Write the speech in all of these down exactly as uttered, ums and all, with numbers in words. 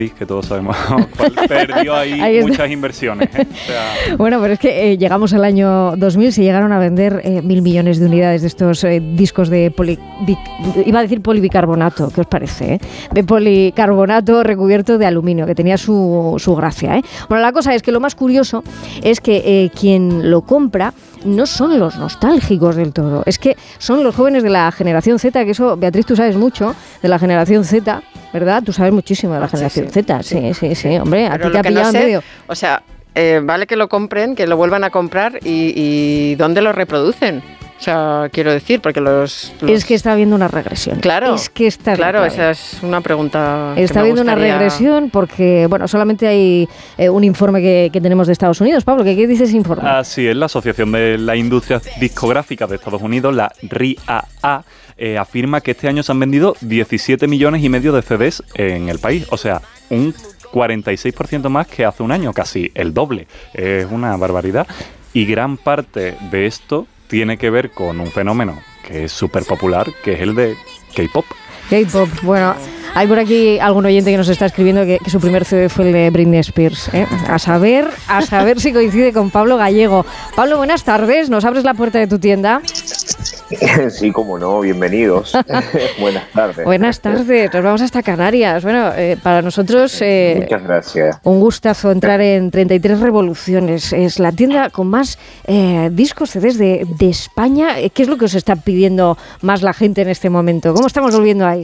que todos sabemos cuál perdió ahí, ahí muchas inversiones. ¿eh? O sea... Bueno, pero es que eh, llegamos al año dos mil, se llegaron a vender eh, mil millones de unidades de estos eh, discos de poli, bic, iba a decir polibicarbonato, ¿qué os parece? Eh? De policarbonato recubierto de aluminio, que tenía su, su gracia. ¿eh? Bueno, la cosa es que lo más curioso es que eh, quien lo compra no son los nostálgicos del todo, es que son los jóvenes de la generación Z, que eso, Beatriz, tú sabes mucho de la generación Z, ¿verdad? Tú sabes muchísimo de la generación sí, sí. Z, sí, sí, sí, hombre, pero a ti te ha pillado no sé, en medio. O sea, eh, vale que lo compren, que lo vuelvan a comprar y, y ¿dónde lo reproducen? O sea, quiero decir, porque los, los... Es que está habiendo una regresión. Claro, es que está claro, esa es una pregunta que Está me habiendo gustaría... una regresión porque, bueno, solamente hay eh, un informe que, que tenemos de Estados Unidos. Pablo, ¿qué, qué dice ese informe? Así es, la Asociación de la Industria Discográfica de Estados Unidos, la R I A A, eh, afirma que este año se han vendido diecisiete millones y medio de C Ds en el país. O sea, un cuarenta y seis por ciento más que hace un año, casi el doble. Es una barbaridad. Y gran parte de esto tiene que ver con un fenómeno que es súper popular, que es el de K-pop. K-pop, bueno, hay por aquí algún oyente que nos está escribiendo que, que su primer C D fue el de Britney Spears. ¿eh? A saber, a saber si coincide con Pablo Gallego. Pablo, buenas tardes, ¿nos abres la puerta de tu tienda? Sí, cómo no, bienvenidos. Buenas tardes. Buenas tardes, nos vamos hasta Canarias. Bueno, eh, para nosotros... Eh, Muchas gracias. Un gustazo entrar en treinta y tres Revoluciones. Es la tienda con más eh, discos C Ds de, de España. ¿Qué es lo que os está pidiendo más la gente en este momento? ¿Cómo estamos volviendo ahí?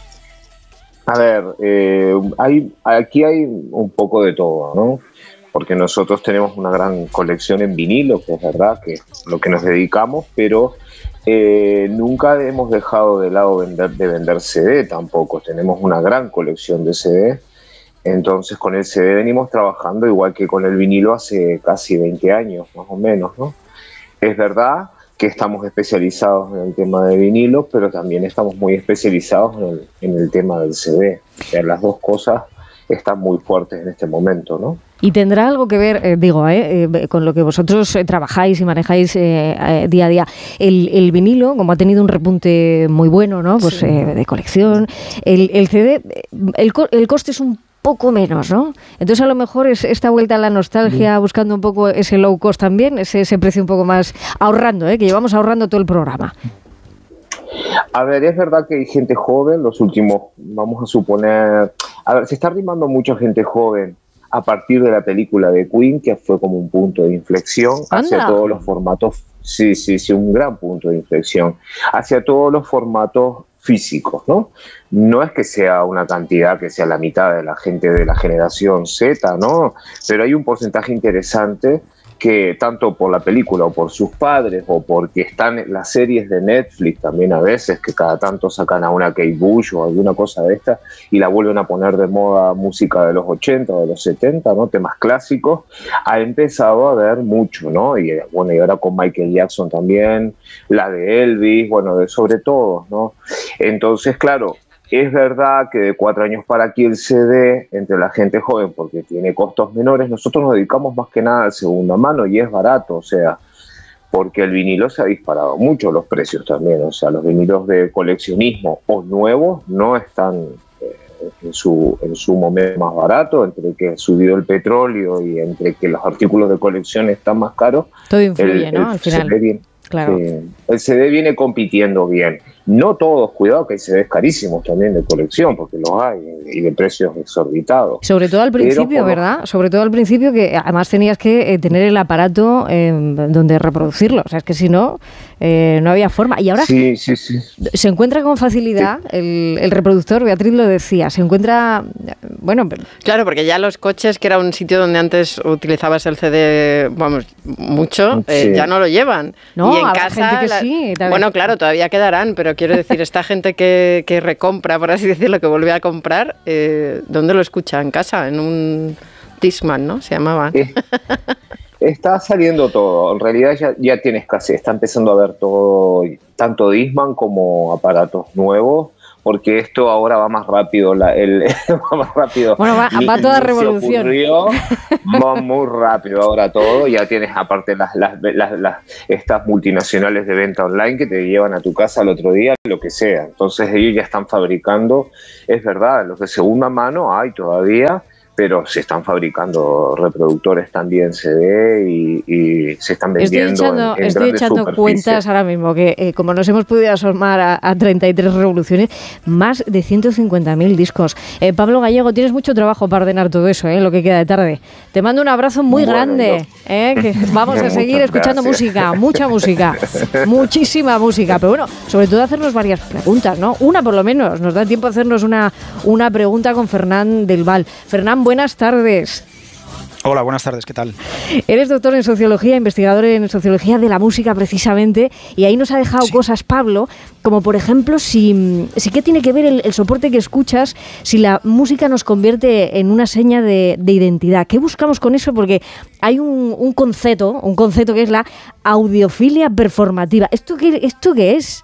A ver, eh, hay, aquí hay un poco de todo, ¿no? Porque nosotros tenemos una gran colección en vinilo, que es verdad, que es lo que nos dedicamos, pero eh, nunca hemos dejado de lado vender, de vender C D tampoco. Tenemos una gran colección de C D, entonces con el C D venimos trabajando igual que con el vinilo hace casi veinte años, más o menos, ¿no? Es verdad que estamos especializados en el tema de vinilo, pero también estamos muy especializados en el, en el tema del C D. O sea, las dos cosas están muy fuertes en este momento, ¿no? Y tendrá algo que ver, eh, digo, eh, eh, con lo que vosotros eh, trabajáis y manejáis eh, eh, día a día. El, el vinilo, como ha tenido un repunte muy bueno, ¿no? Pues sí. eh, de colección. El, el C D, el, el coste es un poco menos, ¿no? Entonces a lo mejor es esta vuelta a la nostalgia, sí. buscando un poco ese low cost también, ese, ese precio un poco más ahorrando, ¿eh? Que llevamos ahorrando todo el programa. A ver, es verdad que hay gente joven, los últimos, vamos a suponer, a ver, se está arrimando mucha gente joven a partir de la película de Queen, que fue como un punto de inflexión hacia Anda. todos los formatos, sí, sí, sí, un gran punto de inflexión, hacia todos los formatos físicos, ¿no? No es que sea una cantidad que sea la mitad de la gente de la generación Z, ¿no? Pero hay un porcentaje interesante que tanto por la película o por sus padres o porque están las series de Netflix también a veces, que cada tanto sacan a una Kate Bush o alguna cosa de esta y la vuelven a poner de moda música de los ochenta o de los setenta, ¿no? Temas clásicos, ha empezado a haber mucho, ¿no? Y bueno, y ahora con Michael Jackson también, la de Elvis, bueno, de sobre todo, ¿no? Entonces, claro, es verdad que de cuatro años para aquí el C D, entre la gente joven, porque tiene costos menores, nosotros nos dedicamos más que nada a segunda mano y es barato, o sea, porque el vinilo se ha disparado mucho los precios también, o sea, los vinilos de coleccionismo o nuevos no están eh, en, su, en su momento más barato, entre que ha subido el petróleo y entre que los artículos de colección están más caros. Todo influye, el, ¿no? El Al final. C D viene, claro. eh, el C D viene compitiendo bien. No todos, cuidado que hay C Ds carísimos también de colección, porque los hay, y de precios exorbitados. Sobre todo al principio, ¿verdad? Sobre todo al principio, que además tenías que eh, tener el aparato eh, donde reproducirlo. O sea, es que si no, eh, no había forma. Y ahora sí, sí, sí. se encuentra con facilidad sí. el, el reproductor, Beatriz lo decía, se encuentra, bueno... Claro, porque ya los coches, que era un sitio donde antes utilizabas el C D, vamos, mucho, eh, sí. ya no lo llevan. No, y en habrá casa, gente que la, sí. Bueno, claro, todavía quedarán, pero quiero decir, esta gente que, que recompra, por así decirlo, que vuelve a comprar, eh, ¿dónde lo escucha? En casa, en un Discman, ¿no? Se llamaba. Eh, está saliendo todo. En realidad ya, ya tiene escasez. Está empezando a ver todo, tanto Discman como aparatos nuevos porque esto ahora va más rápido, la, el, va más rápido. Bueno, va, va toda revolución. Ocurrió, va muy rápido ahora todo, ya tienes aparte las, las, las, las, estas multinacionales de venta online que te llevan a tu casa al otro día, lo que sea. Entonces ellos ya están fabricando, es verdad, los de segunda mano hay todavía, pero se están fabricando reproductores también C D y, y se están vendiendo. Estoy echando, en, en estoy echando cuentas ahora mismo que eh, como nos hemos podido asomar a, a treinta y tres revoluciones, más de ciento cincuenta mil discos. Eh, Pablo Gallego, tienes mucho trabajo para ordenar todo eso, eh, lo que queda de tarde. Te mando un abrazo muy bueno, grande. Eh, que vamos a seguir escuchando gracias. música, mucha música, muchísima música. Pero bueno, sobre todo hacernos varias preguntas, ¿no? Una por lo menos. Nos da tiempo a hacernos una, una pregunta con Fernán del Val. Fernán, buenas tardes. Hola, buenas tardes, ¿qué tal? Eres doctor en Sociología, investigador en Sociología de la Música precisamente, y ahí nos ha dejado sí. cosas, Pablo, como por ejemplo, si, si qué tiene que ver el, el soporte que escuchas, si la música nos convierte en una seña de, de identidad. ¿Qué buscamos con eso? Porque hay un, un concepto, un concepto que es la audiofilia performativa. ¿Esto qué, esto qué es?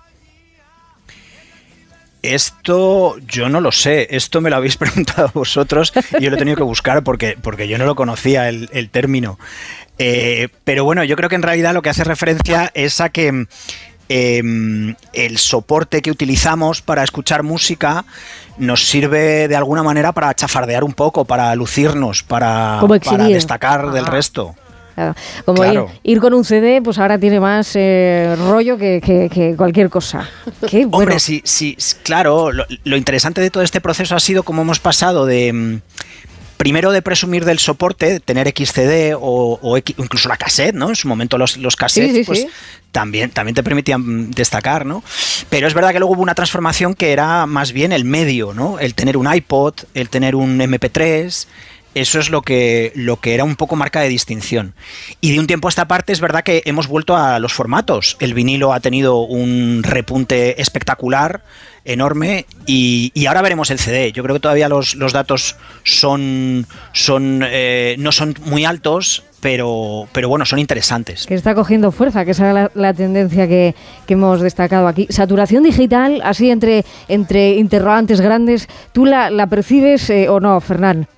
Esto yo no lo sé, esto me lo habéis preguntado vosotros y yo lo he tenido que buscar porque, porque yo no lo conocía el, el término. Eh, pero bueno, yo creo que en realidad lo que hace referencia es a que eh, el soporte que utilizamos para escuchar música nos sirve de alguna manera para chafardear un poco, para lucirnos, para, para destacar ah. del resto. Claro. Como claro. ir, ir con un C D, pues ahora tiene más eh, rollo que, que, que cualquier cosa. Qué bueno. Hombre, sí, sí, claro. Lo, lo interesante de todo este proceso ha sido cómo hemos pasado de... Primero de presumir del soporte, tener X C D o, o incluso la cassette, ¿no? En su momento los, los cassettes, sí, sí, pues sí. También, también te permitían destacar, ¿no? Pero es verdad que luego hubo una transformación que era más bien el medio, ¿no? El tener un iPod, el tener un eme pe tres... Eso es lo que, lo que era un poco marca de distinción. Y de un tiempo a esta parte es verdad que hemos vuelto a los formatos. El vinilo ha tenido un repunte espectacular, enorme, y, y ahora veremos el C D. Yo creo que todavía los, los datos son, son eh, no son muy altos, pero, pero bueno, son interesantes. Que está cogiendo fuerza, que esa es la, la tendencia que, que hemos destacado aquí. Saturación digital, así entre, entre interrogantes grandes, ¿tú la, la percibes eh, o no, Fernán?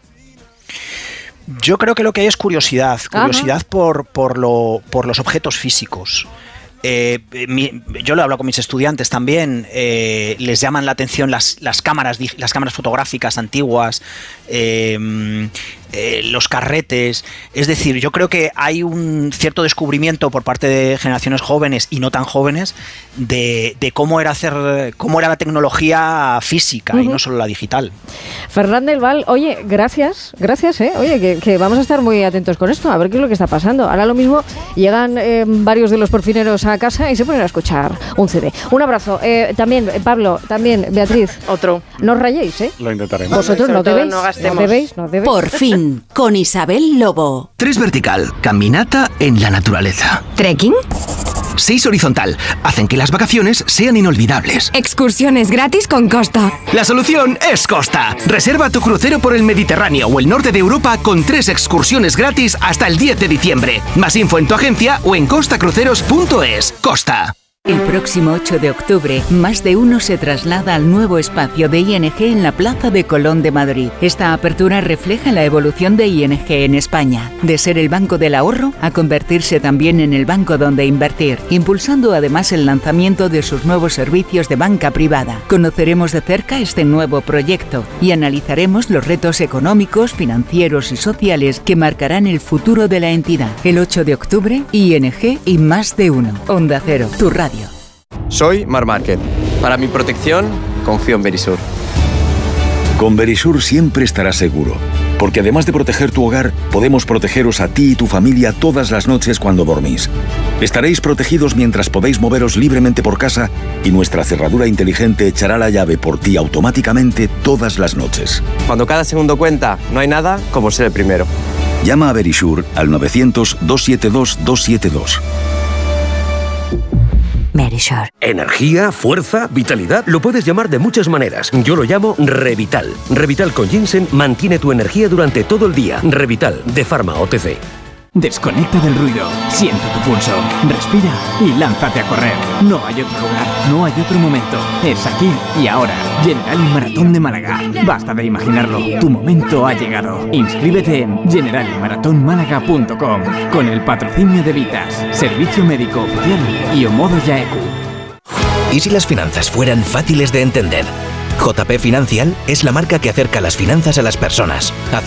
Yo creo que lo que hay es curiosidad, curiosidad por, por, lo, por los objetos físicos. Eh, mi, yo lo he hablado con mis estudiantes también, eh, les llaman la atención las, las, cámaras, las cámaras fotográficas antiguas, eh, eh, los carretes. Es decir, yo creo que hay un cierto descubrimiento por parte de generaciones jóvenes y no tan jóvenes de, de cómo era hacer, cómo era la tecnología física uh-huh. y no solo la digital. Fernán del Val, oye, gracias, gracias, eh. Oye, que, que vamos a estar muy atentos con esto, a ver qué es lo que está pasando. Ahora lo mismo llegan eh, varios de los porfineros a casa y se ponen a escuchar un C D. Un abrazo. Eh, también, eh, Pablo, también, Beatriz. Otro. No os rayéis, ¿eh? Lo intentaremos. Vosotros no debéis, no gastemos. no debéis, no debéis. Por fin, con Isabel Lobo. Tres vertical, caminata en la naturaleza. ¿Trekking? Seis horizontal, hacen que las vacaciones sean inolvidables. Excursiones gratis con Costa. La solución es Costa. Reserva tu crucero por el Mediterráneo o el norte de Europa con tres excursiones gratis hasta el diez de diciembre. Más info en tu agencia o en costa cruceros punto es. Costa. El próximo ocho de octubre, Más de Uno se traslada al nuevo espacio de I N G en la Plaza de Colón de Madrid. Esta apertura refleja la evolución de I N G en España, de ser el banco del ahorro a convertirse también en el banco donde invertir, impulsando además el lanzamiento de sus nuevos servicios de banca privada. Conoceremos de cerca este nuevo proyecto y analizaremos los retos económicos, financieros y sociales que marcarán el futuro de la entidad. El ocho de octubre, I N G y Más de Uno. Onda Cero, tu radio. Soy Mar Márquez. Para mi protección, confío en Verisur. Con Verisur siempre estarás seguro, porque además de proteger tu hogar, podemos protegeros a ti y tu familia todas las noches cuando dormís. Estaréis protegidos mientras podéis moveros libremente por casa y nuestra cerradura inteligente echará la llave por ti automáticamente todas las noches. Cuando cada segundo cuenta, no hay nada como ser el primero. Llama a Verisur al novecientos, doscientos setenta y dos, doscientos setenta y dos. Verisur. Energía, fuerza, vitalidad, lo puedes llamar de muchas maneras. Yo lo llamo Revital. Revital con ginseng mantiene tu energía durante todo el día. Revital, de Pharma O T C. Desconecta del ruido, siente tu pulso, respira y lánzate a correr. No hay otro lugar, no hay otro momento. Es aquí y ahora. Generali Maratón de Málaga. Basta de imaginarlo, tu momento ha llegado. Inscríbete en generali maratón málaga punto com con el patrocinio de Vitas, Servicio Médico Oficial y Omodo Yaeku. ¿Y si las finanzas fueran fáciles de entender? J P Financial es la marca que acerca las finanzas a las personas. Hace